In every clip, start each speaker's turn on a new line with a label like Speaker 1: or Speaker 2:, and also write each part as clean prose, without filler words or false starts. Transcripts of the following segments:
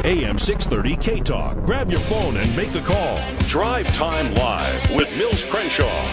Speaker 1: AM 630 K-Talk. Grab your phone and make the call. Drive Time Live with Mills Crenshaw.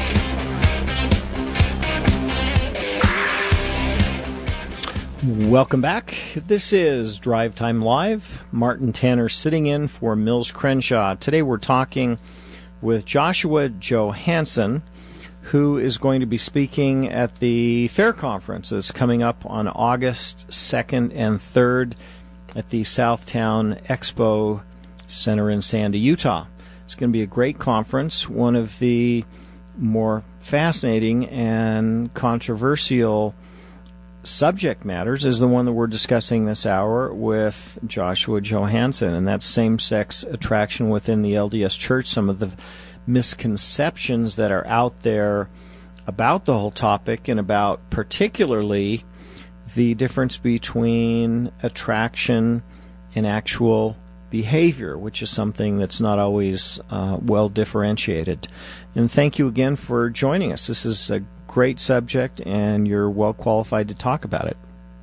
Speaker 2: Welcome back. This is Drive Time Live. Martin Tanner sitting in for Mills Crenshaw. Today we're talking with Joshua Johansson, who is going to be speaking at the Fair Conference that's coming up on August 2nd and 3rd at the Southtown Expo Center in Sandy, Utah. It's going to be a great conference, one of the more fascinating and controversial subject matters is the one that we're discussing this hour with Joshua Johansson, and that's same-sex attraction within the LDS Church, some of the misconceptions that are out there about the whole topic and about particularly the difference between attraction and actual behavior, which is something that's not always well differentiated. And thank you again for joining us. This is a great subject, and you're well qualified to talk about it.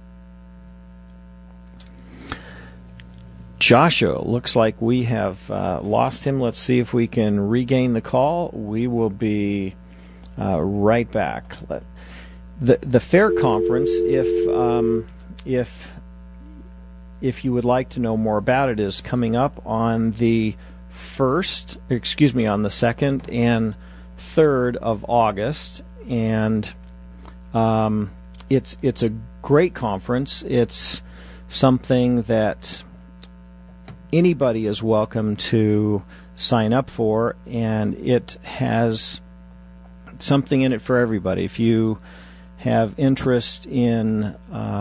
Speaker 2: Joshua, looks like we have lost him. Let's see if we can regain the call. We will be right back. The Fair Conference, if you would like to know more about it, is coming up on the 2nd and 3rd of August. And it's a great conference. It's something that anybody is welcome to sign up for, and it has something in it for everybody. If you have interest in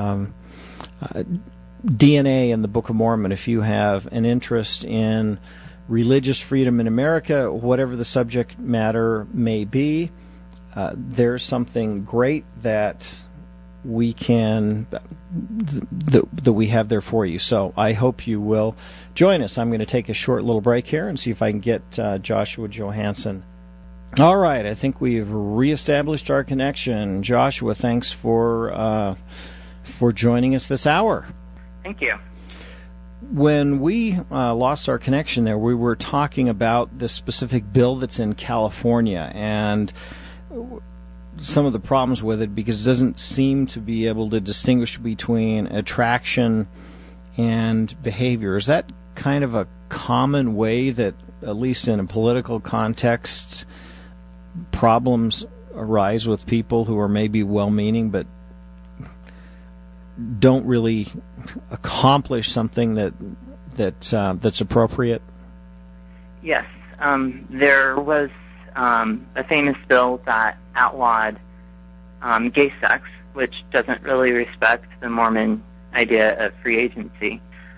Speaker 2: DNA and the Book of Mormon, if you have an interest in religious freedom in America, whatever the subject matter may be, there's something great that we can that we have there for you. So I hope you will join us. I'm going to take a short little break here and see if I can get Joshua Johansson. All right, I think we've reestablished our connection. Joshua, thanks for joining us this hour.
Speaker 3: Thank you.
Speaker 2: When we lost our connection there, we were talking about this specific bill that's in California and some of the problems with it, because it doesn't seem to be able to distinguish between attraction and behavior. Is that kind of a common way that, at least in a political context, problems arise with people who are maybe well-meaning but don't really accomplish something that's appropriate?
Speaker 3: Yes. There was a famous bill that outlawed gay sex, which doesn't really respect the Mormon idea of free agency.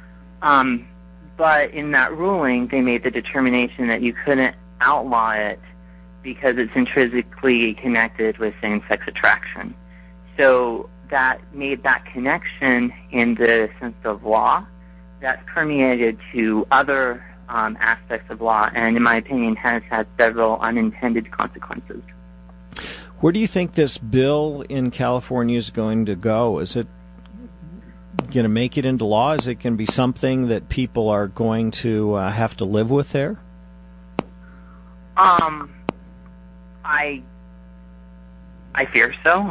Speaker 3: But in that ruling, they made the determination that you couldn't outlaw it because it's intrinsically connected with same-sex attraction. So that made that connection in the sense of law that's permeated to other aspects of law, and in my opinion has had several unintended consequences.
Speaker 2: Where do you think this bill in California is going to go? Is it going to make it into law? Is it going to be something that people are going to have to live with there? I fear so.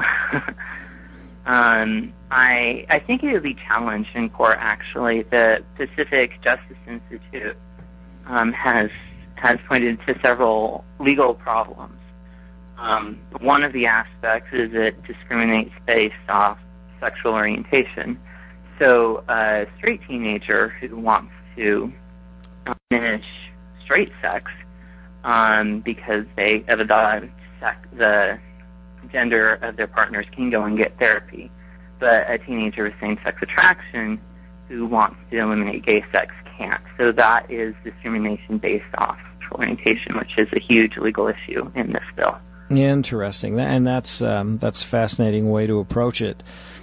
Speaker 2: I think it will be challenged in court, actually. The Pacific Justice Institute has pointed to several legal problems. One of the aspects is it discriminates based off sexual orientation. So a straight teenager who wants to diminish straight sex because they have adopted the gender of their partners can go and get therapy. But a teenager with same-sex attraction who wants to eliminate gay sex can't. So that is discrimination based off sexual orientation, which is a huge legal issue in this bill. Interesting, and that's a fascinating way to approach it.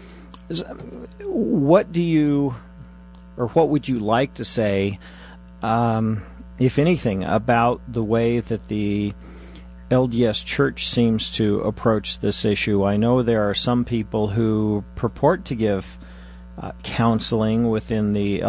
Speaker 2: What would you like to say, if anything, about the way that the LDS Church seems to approach this issue? I know there are some people who purport to give counseling within the